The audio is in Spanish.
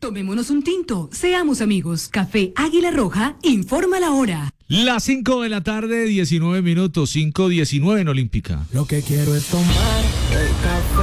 Tomémonos un tinto, seamos amigos. Café Águila Roja, informa la hora. Las 5 de la tarde, 19 minutos, 5:19 en Olímpica. Lo que quiero es tomar el café